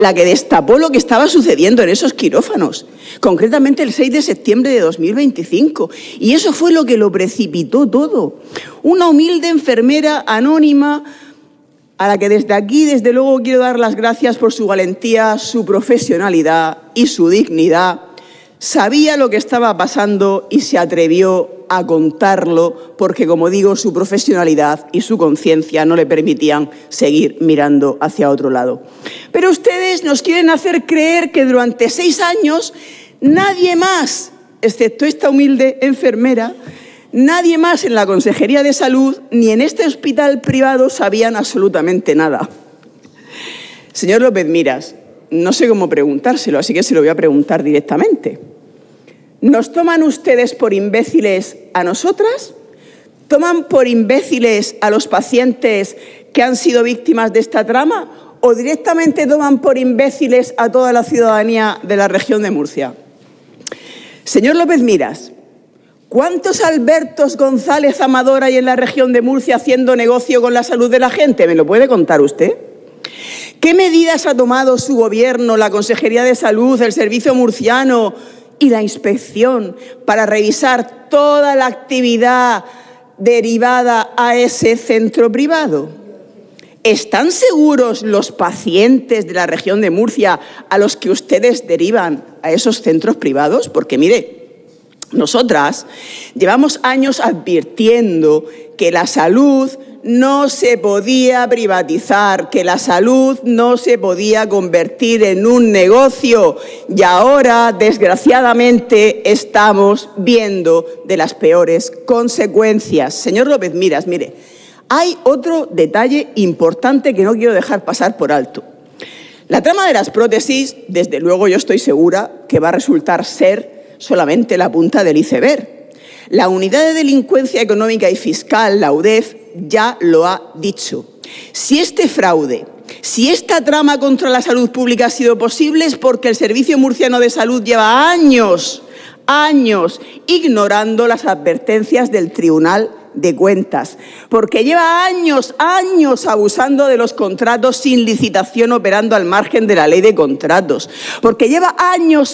la que destapó lo que estaba sucediendo en esos quirófanos, concretamente el 6 de septiembre de 2025. Y eso fue lo que lo precipitó todo. Una humilde enfermera anónima a la que desde aquí, desde luego, quiero dar las gracias por su valentía, su profesionalidad y su dignidad. Sabía lo que estaba pasando y se atrevió a contarlo porque, como digo, su profesionalidad y su conciencia no le permitían seguir mirando hacia otro lado. Pero ustedes nos quieren hacer creer que durante 6 años nadie más, excepto esta humilde enfermera, nadie más en la Consejería de Salud ni en este hospital privado sabían absolutamente nada. Señor López Miras, no sé cómo preguntárselo, así que se lo voy a preguntar directamente. ¿Nos toman ustedes por imbéciles a nosotras? ¿Toman por imbéciles a los pacientes que han sido víctimas de esta trama? ¿O directamente toman por imbéciles a toda la ciudadanía de la región de Murcia? Señor López Miras, ¿cuántos Albertos González Amador hay en la región de Murcia haciendo negocio con la salud de la gente? ¿Me lo puede contar usted? ¿Qué medidas ha tomado su gobierno, la Consejería de Salud, el Servicio Murciano y la inspección para revisar toda la actividad derivada a ese centro privado? ¿Están seguros los pacientes de la región de Murcia a los que ustedes derivan a esos centros privados? Porque, mire, nosotras llevamos años advirtiendo que la salud no se podía privatizar, que la salud no se podía convertir en un negocio y ahora, desgraciadamente, estamos viendo de las peores consecuencias. Señor López Miras, mire, hay otro detalle importante que no quiero dejar pasar por alto. La trama de las prótesis, desde luego yo estoy segura que va a resultar ser solamente la punta del iceberg. La Unidad de Delincuencia Económica y Fiscal, la UDEF, ya lo ha dicho. Si este fraude, si esta trama contra la salud pública ha sido posible es porque el Servicio Murciano de Salud lleva años ignorando las advertencias del Tribunal de Cuentas, porque lleva años abusando de los contratos sin licitación, operando al margen de la ley de contratos, porque lleva años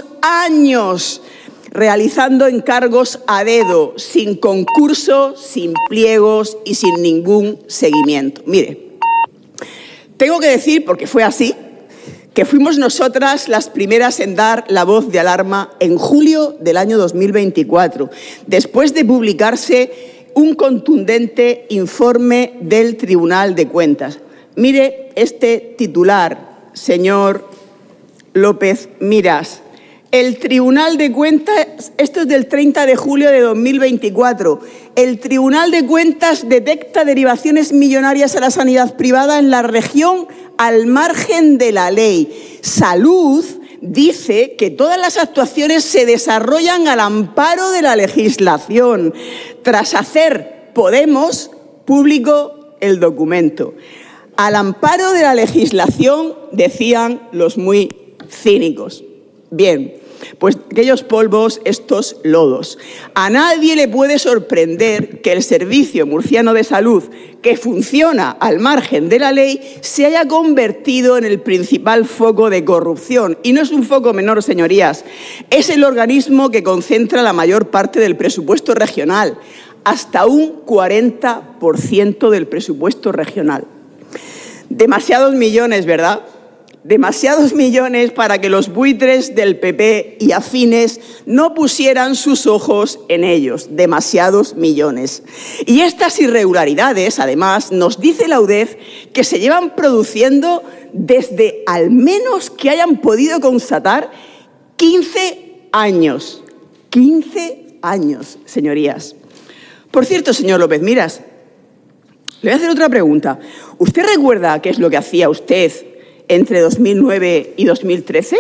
realizando encargos a dedo, sin concurso, sin pliegos y sin ningún seguimiento. Mire, tengo que decir, porque fue así, que fuimos nosotras las primeras en dar la voz de alarma en julio del año 2024, después de publicarse un contundente informe del Tribunal de Cuentas. Mire este titular, señor López Miras. El Tribunal de Cuentas, esto es del 30 de julio de 2024, el Tribunal de Cuentas detecta derivaciones millonarias a la sanidad privada en la región al margen de la ley. Salud dice que todas las actuaciones se desarrollan al amparo de la legislación, tras hacer Podemos público el documento. Al amparo de la legislación, decían los muy cínicos. Bien, pues aquellos polvos, estos lodos. A nadie le puede sorprender que el Servicio Murciano de Salud, que funciona al margen de la ley, se haya convertido en el principal foco de corrupción. Y no es un foco menor, señorías. Es el organismo que concentra la mayor parte del presupuesto regional, hasta un 40% del presupuesto regional. Demasiados millones, ¿verdad? Demasiados millones para que los buitres del PP y afines no pusieran sus ojos en ellos. Demasiados millones. Y estas irregularidades, además, nos dice la UDEF que se llevan produciendo desde, al menos que hayan podido constatar, 15 años. 15 años, señorías. Por cierto, señor López Miras, le voy a hacer otra pregunta. ¿Usted recuerda qué es lo que hacía usted entre 2009 y 2013?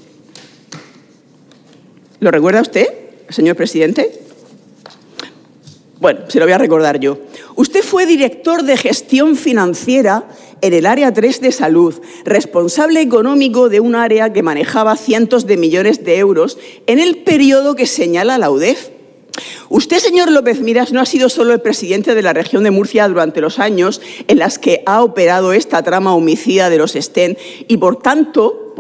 ¿Lo recuerda usted, señor presidente? Bueno, se lo voy a recordar yo. Usted fue director de gestión financiera en el área 3 de salud, responsable económico de un área que manejaba cientos de millones de euros en el periodo que señala la UDEF. Usted, señor López Miras, no ha sido solo el presidente de la región de Murcia durante los años en las que ha operado esta trama homicida de los Sten y, por tanto,